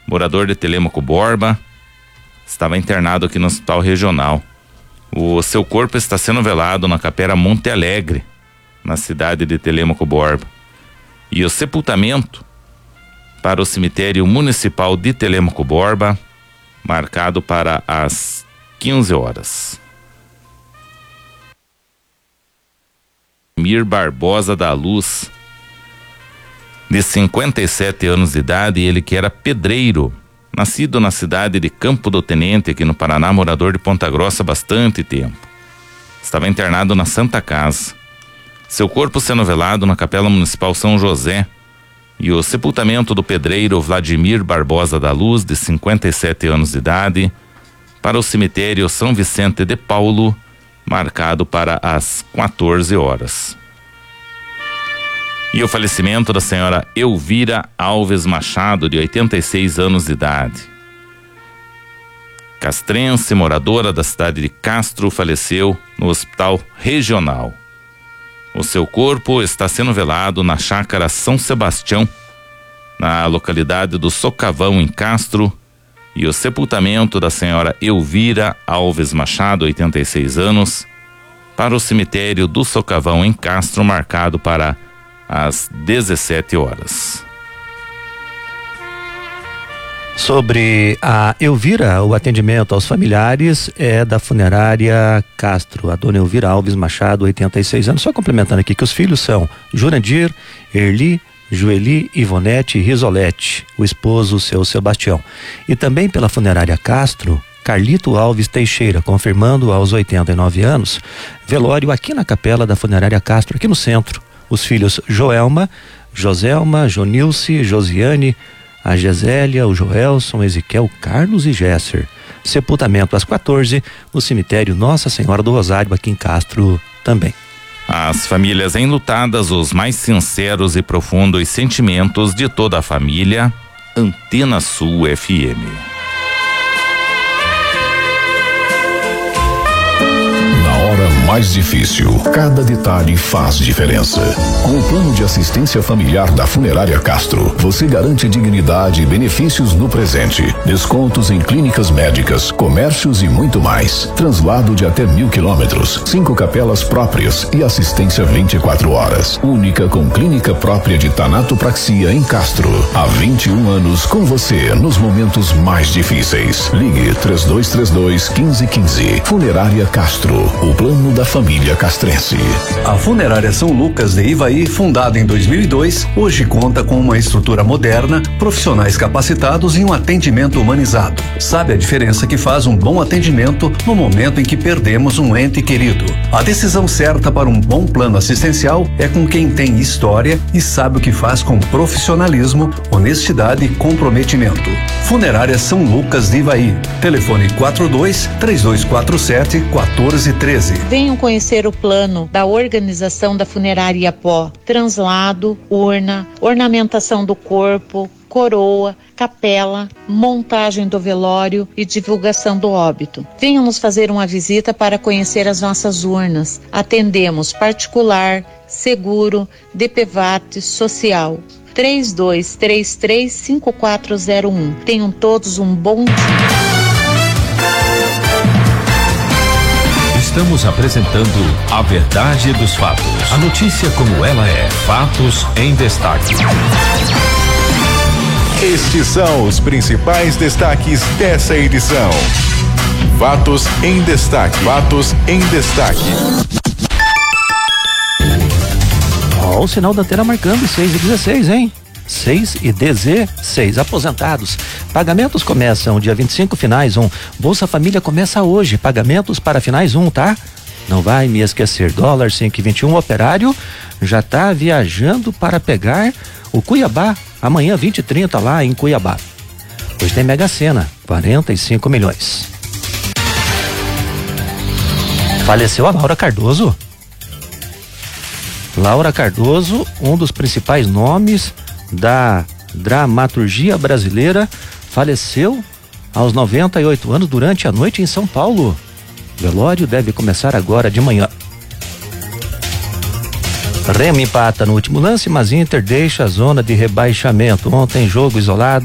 morador de Telêmaco Borba, estava internado aqui no Hospital Regional. O seu corpo está sendo velado na Capela Monte Alegre, na cidade de Telêmaco Borba. E o sepultamento para o cemitério municipal de Telêmaco Borba, marcado para as 15 horas. Mir Barbosa da Luz, de 57 anos de idade, ele que era pedreiro, nascido na cidade de Campo do Tenente, aqui no Paraná, morador de Ponta Grossa há bastante tempo. Estava internado na Santa Casa. Seu corpo sendo velado na Capela Municipal São José, e o sepultamento do pedreiro Vladimir Barbosa da Luz, de 57 anos de idade, para o cemitério São Vicente de Paulo, marcado para as 14 horas. E o falecimento da senhora Elvira Alves Machado, de 86 anos de idade. Castrense, moradora da cidade de Castro, faleceu no Hospital Regional. O seu corpo está sendo velado na Chácara São Sebastião, na localidade do Socavão, em Castro, e o sepultamento da senhora Elvira Alves Machado, 86 anos, para o cemitério do Socavão, em Castro, marcado para às 17 horas. Sobre a Elvira, o atendimento aos familiares é da funerária Castro, a dona Elvira Alves Machado, 86 anos. Só complementando aqui que os filhos são Jurandir, Erli, Joeli, Ivonete e Risolete, o esposo, seu Sebastião. E também pela funerária Castro, Carlito Alves Teixeira, confirmando aos 89 anos, velório aqui na capela da funerária Castro, aqui no centro. Os filhos Joelma, Joselma, Jonilce, Josiane, a Gesélia, o Joelson, Ezequiel, Carlos e Gesser. Sepultamento às 14, no cemitério Nossa Senhora do Rosário, aqui em Castro também. As famílias enlutadas, os mais sinceros e profundos sentimentos de toda a família. Antena Sul FM. Mais difícil, cada detalhe faz diferença. Com o plano de assistência familiar da Funerária Castro, você garante dignidade e benefícios no presente, descontos em clínicas médicas, comércios e muito mais. Translado de até 1.000 quilômetros, 5 capelas próprias e assistência 24 horas. Única com clínica própria de tanatopraxia em Castro. Há 21 anos com você nos momentos mais difíceis. Ligue 3232-1515. Funerária Castro, o plano da família castrense. A Funerária São Lucas de Ivaí, fundada em 2002, hoje conta com uma estrutura moderna, profissionais capacitados e um atendimento humanizado. Sabe a diferença que faz um bom atendimento no momento em que perdemos um ente querido? A decisão certa para um bom plano assistencial é com quem tem história e sabe o que faz com profissionalismo, honestidade e comprometimento. Funerária São Lucas de Ivaí. Telefone 42-3247-1413. Venham conhecer o plano da organização da Funerária Iapó. Translado, urna, ornamentação do corpo, coroa, capela, montagem do velório e divulgação do óbito. Venham nos fazer uma visita para conhecer as nossas urnas. Atendemos particular, seguro, DPVAT, social. 3233-5401. Tenham todos um bom dia. Estamos apresentando a verdade dos fatos. A notícia como ela é. Fatos em destaque. Estes são os principais destaques dessa edição. Fatos em destaque. Fatos em destaque. Ó, o sinal da antena marcando 6h16, hein? 6h16. Aposentados. Pagamentos começam dia 25, finais 1. Bolsa Família começa hoje. Pagamentos para finais 1, tá? Não vai me esquecer. Dólar 5,21. Operário já tá viajando para pegar o Cuiabá. Amanhã 20h30 lá em Cuiabá. Hoje tem Mega Sena, 45 milhões. Faleceu a Laura Cardoso. Laura Cardoso, um dos principais nomes da dramaturgia brasileira, faleceu aos 98 anos durante a noite em São Paulo. O velório deve começar agora de manhã. Remo empata no último lance, mas Inter deixa a zona de rebaixamento. Ontem, jogo isolado.